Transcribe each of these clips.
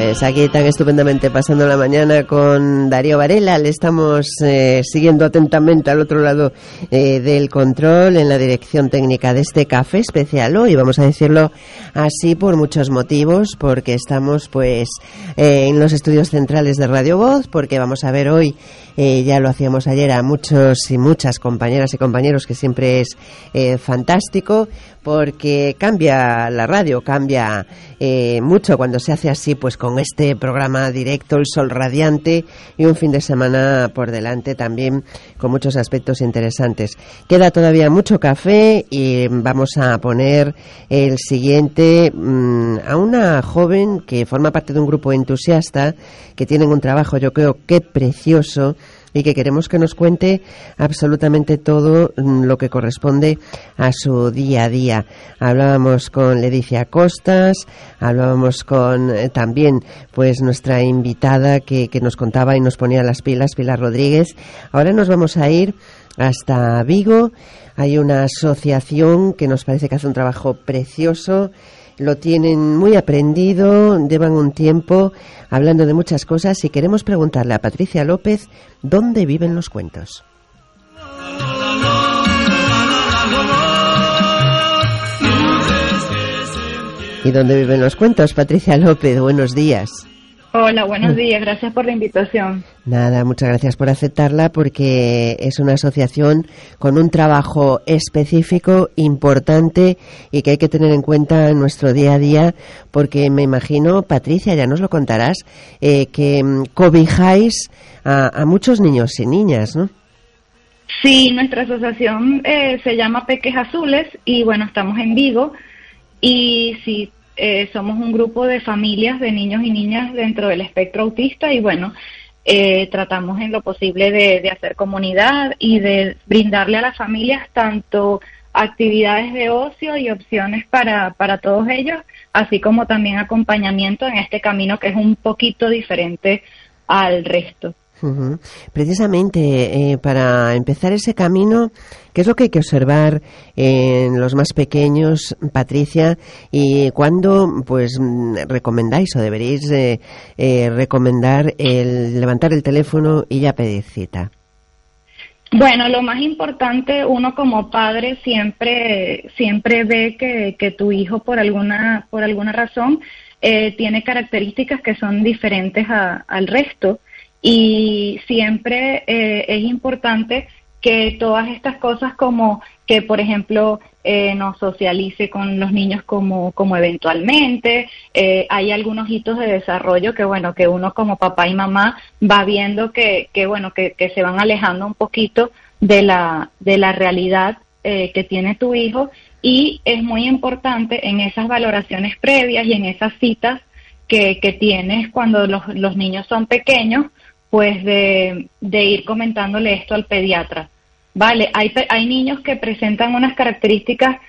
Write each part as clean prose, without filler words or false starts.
Pues aquí tan estupendamente pasando la mañana con Darío Varela. Le estamos siguiendo atentamente al otro lado del control en la dirección técnica de este café especial hoy, vamos a decirlo así por muchos motivos, porque estamos pues en los estudios centrales de Radio Voz, porque vamos a ver hoy, ya lo hacíamos ayer, a muchos y muchas compañeras y compañeros, que siempre es fantástico, porque cambia la radio, cambia mucho cuando se hace así, pues con este programa directo, el sol radiante y un fin de semana por delante también con muchos aspectos interesantes. Queda todavía mucho café y vamos a poner el siguiente a una joven que forma parte de un grupo entusiasta, que tienen un trabajo, yo creo que precioso, y que queremos que nos cuente absolutamente todo lo que corresponde a su día a día. Hablábamos con Leticia Costas, hablábamos con también pues nuestra invitada que nos contaba y nos ponía las pilas, Pilar Rodríguez. Ahora nos vamos a ir hasta Vigo. Hay una asociación que nos parece que hace un trabajo precioso. Lo tienen muy aprendido, llevan un tiempo hablando de muchas cosas y queremos preguntarle a Patricia López dónde viven los cuentos. ¿Y dónde viven los cuentos, Patricia López? Buenos días. Hola, buenos días. Gracias por la invitación. Nada, muchas gracias por aceptarla, porque es una asociación con un trabajo específico, importante, y que hay que tener en cuenta en nuestro día a día, porque me imagino, Patricia, ya nos lo contarás, que cobijáis a muchos niños y niñas, ¿no? Sí, nuestra asociación se llama Peques Azules y bueno, estamos en Vigo y sí, somos un grupo de familias de niños y niñas dentro del espectro autista y bueno, tratamos en lo posible de hacer comunidad y de brindarle a las familias tanto actividades de ocio y opciones para todos ellos, así como también acompañamiento en este camino que es un poquito diferente al resto. Uh-huh. Precisamente para empezar ese camino, ¿qué es lo que hay que observar en los más pequeños, Patricia? ¿Y cuándo pues recomendáis o deberéis recomendar el levantar el teléfono y ya pedir cita? Bueno, lo más importante, uno como padre siempre ve que tu hijo por alguna razón tiene características que son diferentes al resto. Y siempre es importante que todas estas cosas, como que por ejemplo no socialice con los niños como eventualmente, hay algunos hitos de desarrollo que bueno, que uno como papá y mamá va viendo que se van alejando un poquito de la realidad que tiene tu hijo, y es muy importante en esas valoraciones previas y en esas citas que tienes cuando los niños son pequeños, pues de ir comentándole esto al pediatra. Vale, hay niños que presentan unas características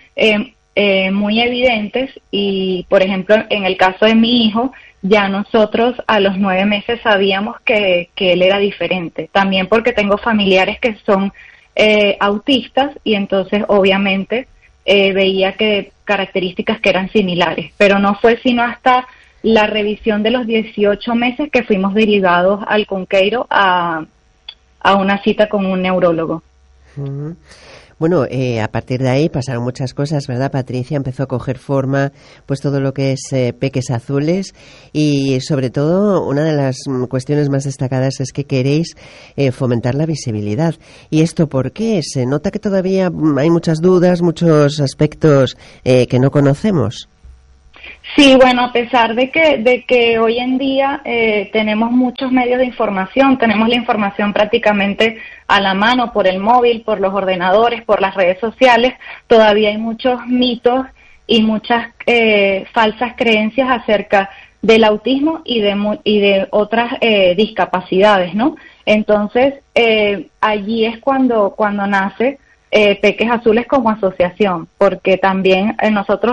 muy evidentes y, por ejemplo, en el caso de mi hijo, ya nosotros a los 9 meses sabíamos que él era diferente. También porque tengo familiares que son autistas y entonces obviamente veía que características que eran similares, pero no fue sino hasta la revisión de los 18 meses que fuimos derivados al Conqueiro a una cita con un neurólogo. Uh-huh. Bueno, a partir de ahí pasaron muchas cosas, ¿verdad, Patricia? Empezó a coger forma pues todo lo que es Peques Azules, y sobre todo una de las cuestiones más destacadas es que queréis fomentar la visibilidad. ¿Y esto por qué? Se nota que todavía hay muchas dudas, muchos aspectos que no conocemos. Sí, bueno, a pesar de que hoy en día tenemos muchos medios de información, tenemos la información prácticamente a la mano por el móvil, por los ordenadores, por las redes sociales, todavía hay muchos mitos y muchas falsas creencias acerca del autismo y de otras discapacidades, ¿no? Entonces, allí es cuando nace Peques Azules como asociación, porque también nosotros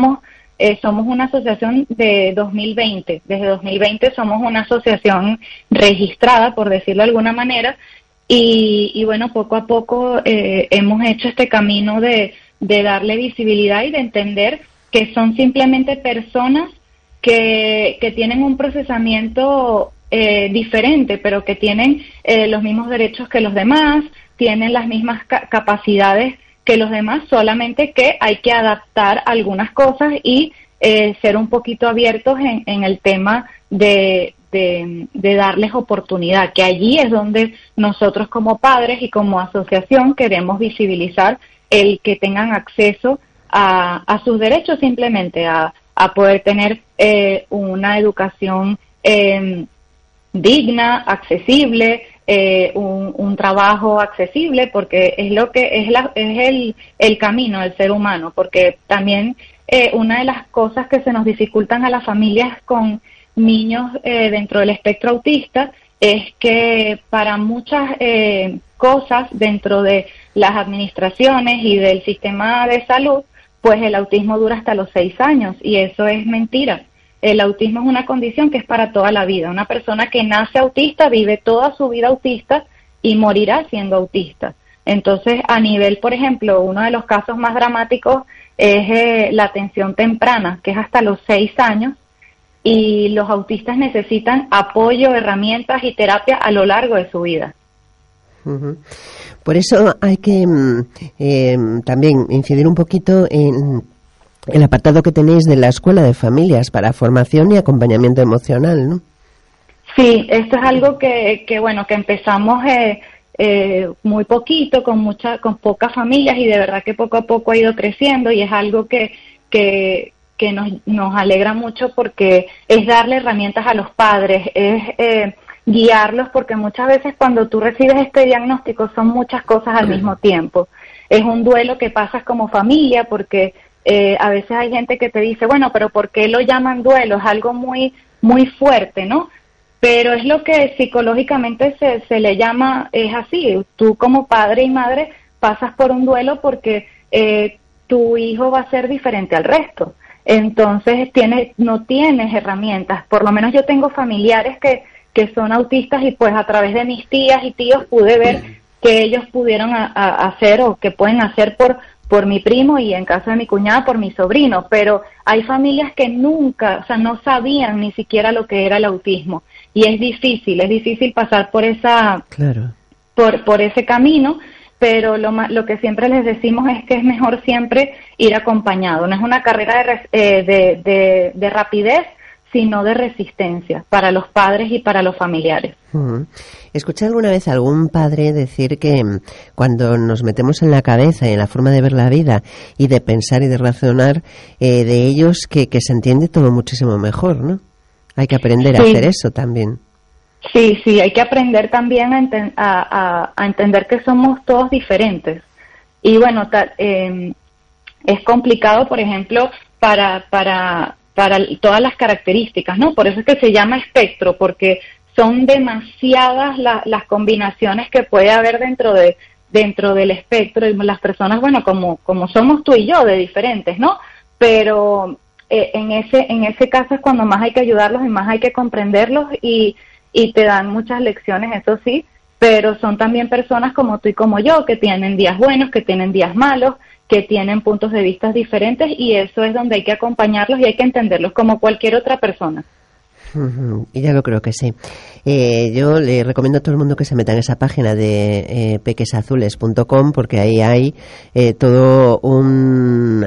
somos una asociación de 2020. Desde 2020 somos una asociación registrada, por decirlo de alguna manera, y bueno, poco a poco hemos hecho este camino de darle visibilidad y de entender que son simplemente personas que tienen un procesamiento diferente, pero que tienen los mismos derechos que los demás, tienen las mismas capacidades que los demás, solamente que hay que adaptar algunas cosas y ser un poquito abiertos en el tema de darles oportunidad, que allí es donde nosotros como padres y como asociación queremos visibilizar el que tengan acceso a sus derechos, simplemente a poder tener una educación digna, accesible, un trabajo accesible, porque es lo que es el camino del ser humano, porque también una de las cosas que se nos dificultan a las familias con niños dentro del espectro autista es que para muchas cosas dentro de las administraciones y del sistema de salud, pues el autismo dura hasta los 6 años, y eso es mentira. El autismo es una condición que es para toda la vida. Una persona que nace autista vive toda su vida autista y morirá siendo autista. Entonces, a nivel, por ejemplo, uno de los casos más dramáticos es la atención temprana, que es hasta los 6 años, y los autistas necesitan apoyo, herramientas y terapia a lo largo de su vida. Uh-huh. Por eso hay que también incidir un poquito en el apartado que tenéis de la Escuela de Familias para formación y acompañamiento emocional, ¿no? Sí, esto es algo que empezamos muy poquito, con pocas familias, y de verdad que poco a poco ha ido creciendo, y es algo que nos alegra mucho, porque es darle herramientas a los padres, es guiarlos, porque muchas veces cuando tú recibes este diagnóstico son muchas cosas al mismo tiempo. Es un duelo que pasas como familia, porque a veces hay gente que te dice, bueno, pero ¿por qué lo llaman duelo? Es algo muy, muy fuerte, ¿no? Pero es lo que psicológicamente se le llama, es así. Tú como padre y madre pasas por un duelo porque tu hijo va a ser diferente al resto. Entonces no tienes herramientas. Por lo menos yo tengo familiares que son autistas, y pues a través de mis tías y tíos pude ver que ellos pudieron hacer o que pueden hacer por mi primo, y en caso de mi cuñada por mi sobrino, pero hay familias que nunca, o sea, no sabían ni siquiera lo que era el autismo, y es difícil pasar por por ese camino, pero lo que siempre les decimos es que es mejor siempre ir acompañado. No es una carrera de rapidez, sino de resistencia para los padres y para los familiares. ¿Escuché alguna vez a algún padre decir que cuando nos metemos en la cabeza y en la forma de ver la vida y de pensar y de razonar de ellos, que se entiende todo muchísimo mejor, ¿no? Hay que aprender a hacer eso también. Sí, hay que aprender también a entender que somos todos diferentes. Y bueno, es complicado, por ejemplo, para todas las características, ¿no? Por eso es que se llama espectro, porque son demasiadas las combinaciones que puede haber dentro del espectro, y las personas, bueno, como somos tú y yo, de diferentes, ¿no? Pero en ese caso es cuando más hay que ayudarlos y más hay que comprenderlos, y te dan muchas lecciones, eso sí, pero son también personas como tú y como yo, que tienen días buenos, que tienen días malos, que tienen puntos de vista diferentes, y eso es donde hay que acompañarlos y hay que entenderlos como cualquier otra persona. Y ya lo creo que sí. Yo le recomiendo a todo el mundo que se meta en esa página de pequesazules.com, porque ahí hay todo un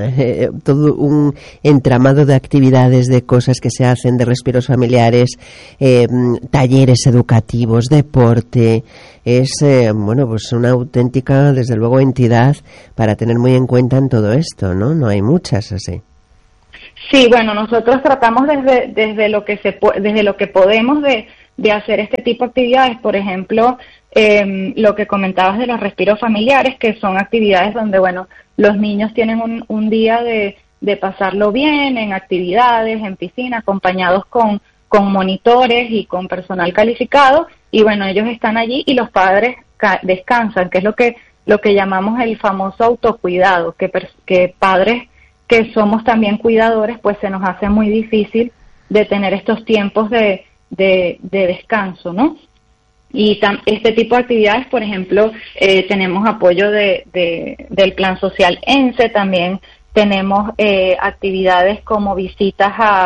entramado de actividades, de cosas que se hacen, de respiros familiares, talleres educativos, deporte. Es pues una auténtica, desde luego, entidad para tener muy en cuenta en todo esto, ¿no? No hay muchas así. Sí, bueno, nosotros tratamos desde lo que podemos de hacer este tipo de actividades. Por ejemplo, lo que comentabas de los respiros familiares, que son actividades donde, bueno, los niños tienen un día de pasarlo bien, en actividades, en piscina, acompañados con monitores y con personal calificado, y bueno, ellos están allí y los padres descansan, que es lo que llamamos el famoso autocuidado, que padres que somos también cuidadores, pues se nos hace muy difícil de tener estos tiempos de descanso, ¿no? Y este tipo de actividades, por ejemplo, tenemos apoyo del Plan Social ENSE, también tenemos actividades como visitas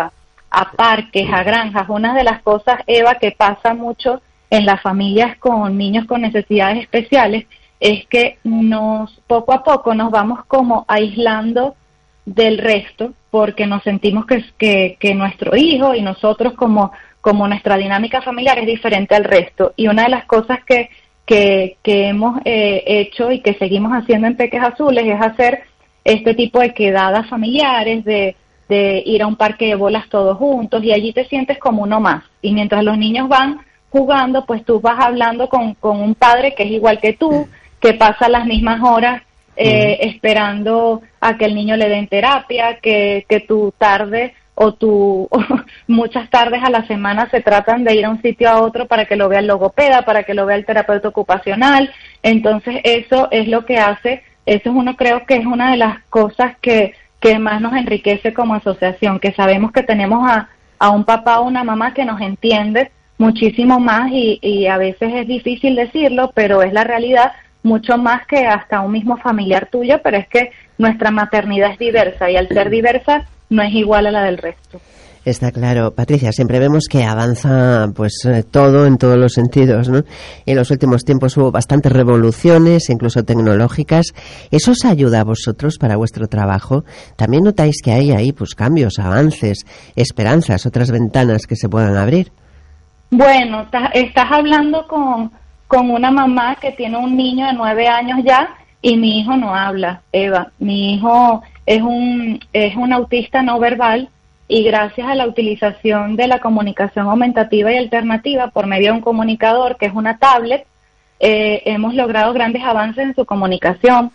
a parques, a granjas. Una de las cosas, Eva, que pasa mucho en las familias con niños con necesidades especiales es que poco a poco nos vamos como aislando del resto, porque nos sentimos que nuestro hijo y nosotros como nuestra dinámica familiar es diferente al resto. Y una de las cosas que hemos hecho y que seguimos haciendo en Peques Azules es hacer este tipo de quedadas familiares, de ir a un parque de bolas todos juntos, y allí te sientes como uno más. Y mientras los niños van jugando, pues tú vas hablando con un padre que es igual que tú, que pasa las mismas horas esperando a que el niño le den terapia, que tu tarde o muchas tardes a la semana se tratan de ir a un sitio a otro para que lo vea el logopeda, para que lo vea el terapeuta ocupacional. Entonces eso es lo que hace, creo que es una de las cosas que más nos enriquece como asociación, que sabemos que tenemos a un papá o una mamá que nos entiende muchísimo más y a veces es difícil decirlo, pero es la realidad, mucho más que hasta un mismo familiar tuyo, pero es que nuestra maternidad es diversa y al ser diversa no es igual a la del resto. Está claro. Patricia, siempre vemos que avanza pues todo en todos los sentidos, ¿no? En los últimos tiempos hubo bastantes revoluciones, incluso tecnológicas. ¿Eso os ayuda a vosotros para vuestro trabajo? ¿También notáis que hay ahí pues cambios, avances, esperanzas, otras ventanas que se puedan abrir? Bueno, estás hablando con una mamá que tiene un niño de 9 años ya y mi hijo no habla, Eva. Mi hijo es un autista no verbal y gracias a la utilización de la comunicación aumentativa y alternativa por medio de un comunicador que es una tablet, hemos logrado grandes avances en su comunicación.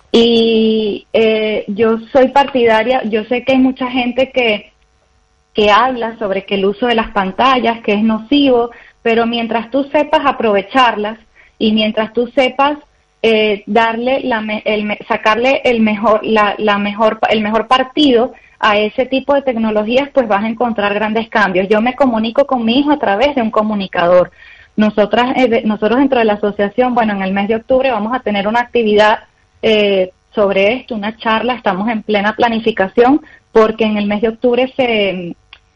Y yo soy partidaria, yo sé que hay mucha gente que habla sobre que el uso de las pantallas, que es nocivo, pero mientras tú sepas aprovecharlas y mientras tú sepas sacarle el mejor partido a ese tipo de tecnologías, pues vas a encontrar grandes cambios. Yo me comunico con mi hijo a través de un comunicador. Nosotros dentro de la asociación, bueno, en el mes de octubre vamos a tener una actividad sobre esto, una charla, estamos en plena planificación, porque en el mes de octubre es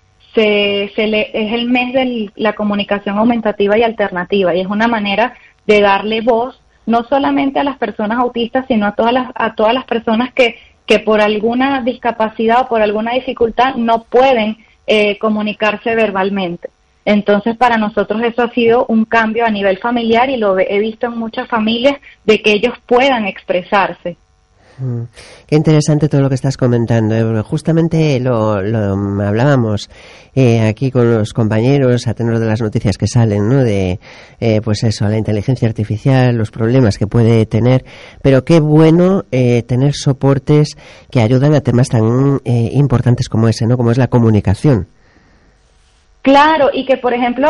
el mes de la comunicación aumentativa y alternativa, y es una manera de darle voz no solamente a las personas autistas, sino a todas las personas que por alguna discapacidad o por alguna dificultad no pueden comunicarse verbalmente. Entonces, para nosotros eso ha sido un cambio a nivel familiar y lo he visto en muchas familias de que ellos puedan expresarse. Qué interesante todo lo que estás comentando. Justamente lo hablábamos aquí con los compañeros a tenor de las noticias que salen, ¿no? De pues eso, la inteligencia artificial, los problemas que puede tener, pero qué bueno tener soportes que ayudan a temas tan importantes como ese, ¿no? Como es la comunicación. Claro, y que por ejemplo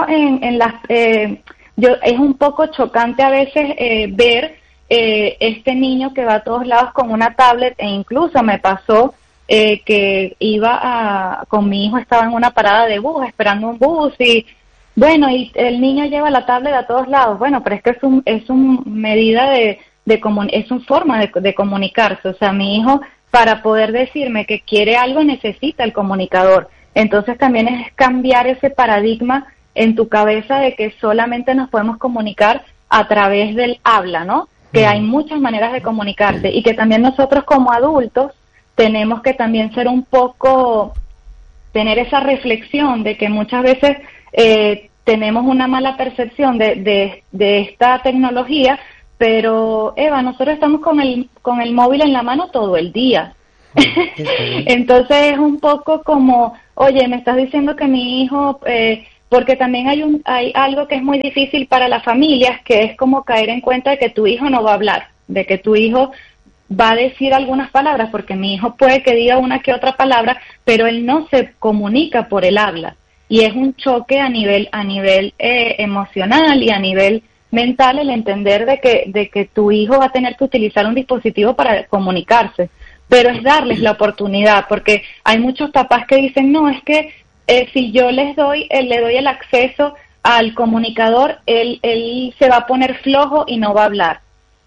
es un poco chocante a veces ver este niño que va a todos lados con una tablet, e incluso me pasó que con mi hijo, estaba en una parada de bus, esperando un bus, y bueno, y el niño lleva la tablet a todos lados. Bueno, pero es que es una medida es una forma de comunicarse. O sea, mi hijo, para poder decirme que quiere algo, necesita el comunicador. Entonces también es cambiar ese paradigma en tu cabeza de que solamente nos podemos comunicar a través del habla, ¿no? Que hay muchas maneras de comunicarse y que también nosotros como adultos tenemos que también ser tener esa reflexión de que muchas veces tenemos una mala percepción de esta tecnología, pero Eva, nosotros estamos con el móvil en la mano todo el día. Entonces es un poco como, oye, me estás diciendo que mi hijo... porque también hay algo que es muy difícil para las familias, que es como caer en cuenta de que tu hijo no va a hablar, de que tu hijo va a decir algunas palabras, porque mi hijo puede que diga una que otra palabra, pero él no se comunica por el habla. Y es un choque a nivel emocional y a nivel mental el entender de que tu hijo va a tener que utilizar un dispositivo para comunicarse. Pero es darles la oportunidad, porque hay muchos papás que dicen, no, es que si yo le doy el acceso al comunicador, él se va a poner flojo y no va a hablar.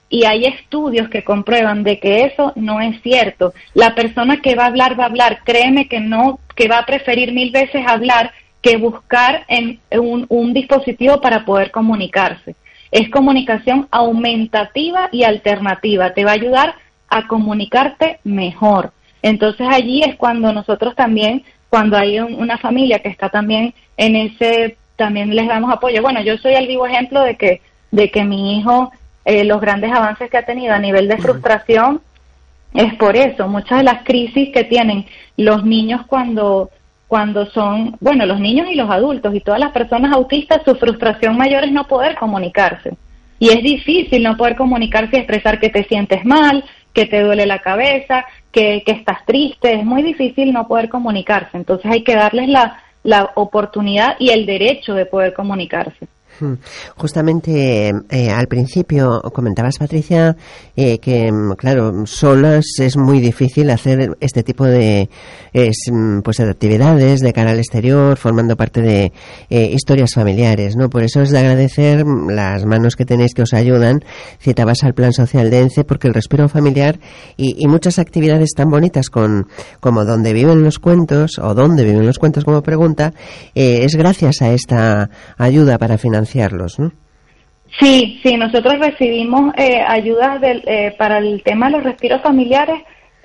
y hay estudios que comprueban de que eso no es cierto. La persona que va a hablar, créeme que no, que va a preferir 1000 veces hablar que buscar en un dispositivo para poder comunicarse. Es comunicación aumentativa y alternativa, te va a ayudar a comunicarte mejor. Entonces allí es cuando nosotros también, cuando hay una familia que está también en ese, también les damos apoyo. Bueno, yo soy el vivo ejemplo de que mi hijo, los grandes avances que ha tenido a nivel de frustración es por eso. Muchas de las crisis que tienen los niños cuando son, bueno, los niños y los adultos y todas las personas autistas, su frustración mayor es no poder comunicarse. Y es difícil no poder comunicarse y expresar que te sientes mal, que te duele la cabeza, que estás triste. Es muy difícil no poder comunicarse. Entonces hay que darles la oportunidad y el derecho de poder comunicarse. Justamente al principio comentabas, Patricia, que claro, solas es muy difícil hacer este tipo de pues de actividades de cara al exterior, formando parte de historias familiares, ¿no? Por eso es de agradecer las manos que tenéis que os ayudan. Citabas al Plan Social de ENCE, porque el respiro familiar y muchas actividades tan bonitas como donde viven los cuentos, o donde viven los cuentos como pregunta, es gracias a esta ayuda para financiarlos, ¿no? Sí, nosotros recibimos ayudas para el tema de los respiros familiares.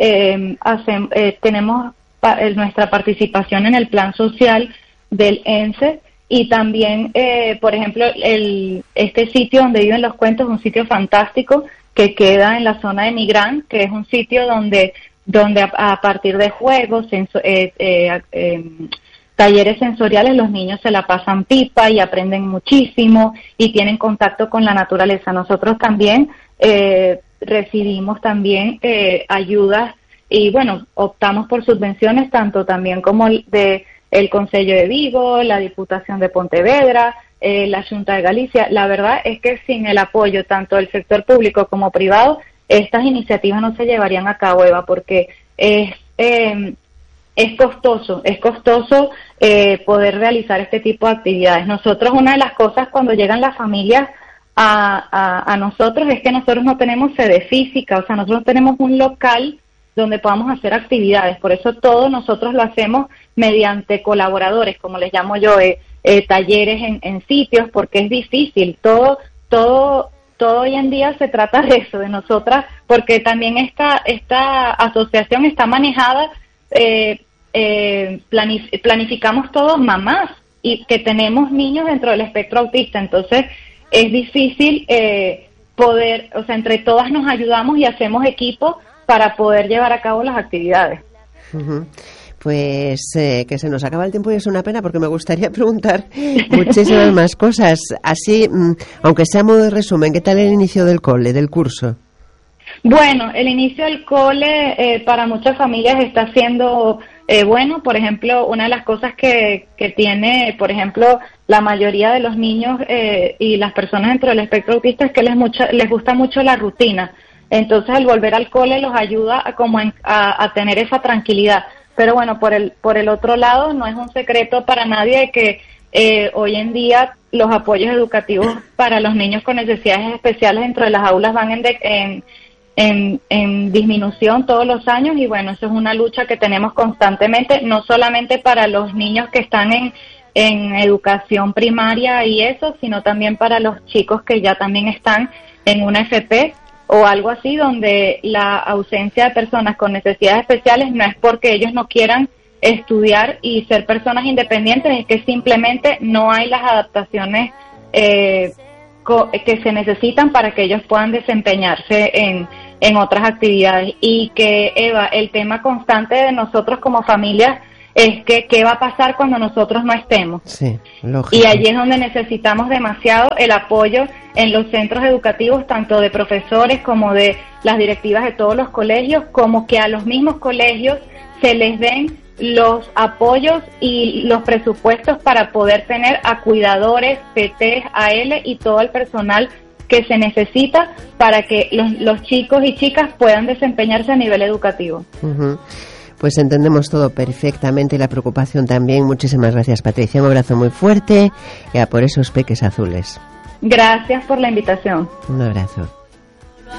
Tenemos nuestra participación en el plan social del ENCE, y también, por ejemplo, este sitio donde viven los cuentos es un sitio fantástico que queda en la zona de Migrán, que es un sitio donde a partir de juegos, talleres sensoriales, los niños se la pasan pipa y aprenden muchísimo y tienen contacto con la naturaleza. Nosotros también recibimos también ayudas y bueno, optamos por subvenciones tanto también como de el Concello de Vigo, la Diputación de Pontevedra, la Xunta de Galicia. La verdad es que sin el apoyo tanto del sector público como privado, estas iniciativas no se llevarían a cabo, Eva, porque es costoso poder realizar este tipo de actividades. Nosotros, una de las cosas cuando llegan las familias a nosotros es que nosotros no tenemos sede física, o sea, nosotros tenemos un local donde podamos hacer actividades. Por eso todo nosotros lo hacemos mediante colaboradores, como les llamo yo, talleres en sitios, porque es difícil. Todo hoy en día se trata de eso, de nosotras, porque también esta asociación está manejada, planificamos todos mamás y que tenemos niños dentro del espectro autista. Entonces es difícil poder, o sea, entre todas nos ayudamos y hacemos equipo para poder llevar a cabo las actividades. Uh-huh. Pues que se nos acaba el tiempo y es una pena, porque me gustaría preguntar muchísimas más cosas. Así, aunque sea modo de resumen, ¿qué tal el inicio del cole, del curso? Bueno, el inicio del cole para muchas familias está siendo bueno. Por ejemplo, una de las cosas que tiene, por ejemplo, la mayoría de los niños y las personas dentro del espectro autista es que les gusta mucho la rutina. Entonces, el volver al cole los ayuda a tener esa tranquilidad. Pero bueno, por el otro lado, no es un secreto para nadie que hoy en día los apoyos educativos para los niños con necesidades especiales dentro de las aulas van en disminución todos los años, y bueno, eso es una lucha que tenemos constantemente, no solamente para los niños que están en educación primaria y eso, sino también para los chicos que ya también están en una FP o algo así, donde la ausencia de personas con necesidades especiales no es porque ellos no quieran estudiar y ser personas independientes, es que simplemente no hay las adaptaciones que se necesitan para que ellos puedan desempeñarse en otras actividades. Y que, Eva, el tema constante de nosotros como familias es que qué va a pasar cuando nosotros no estemos. Sí, lógico. Y allí es donde necesitamos demasiado el apoyo en los centros educativos, tanto de profesores como de las directivas de todos los colegios, como que a los mismos colegios se les den los apoyos y los presupuestos para poder tener a cuidadores, PTs, AL y todo el personal que se necesita para que los chicos y chicas puedan desempeñarse a nivel educativo. Uh-huh. Pues entendemos todo perfectamente y la preocupación también. Muchísimas gracias, Patricia. Un abrazo muy fuerte y a por esos peques azules. Gracias por la invitación. Un abrazo.